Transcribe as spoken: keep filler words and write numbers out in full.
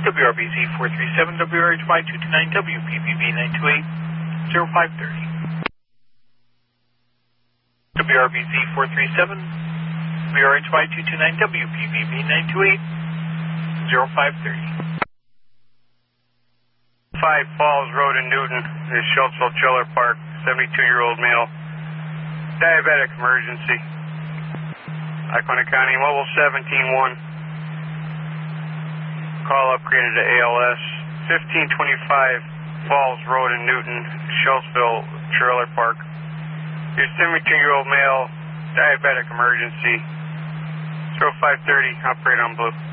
W R B Z four three seven, W R H Y two two nine W, P B B nine two eight, zero five three zero. W R B Z four three seven, W R H Y two two nine W, P B B nine two eight, zero five three zero. five Falls Road in Newton, is Schultzville Trailer Park, seventy-two-year-old male, diabetic emergency. Icona County, Mobile seventeen one. Call upgraded to A L S. fifteen twenty-five Falls Road in Newton, Schultzville Trailer Park. Your seventy-two-year-old male, diabetic emergency. zero five thirty, operate on blue.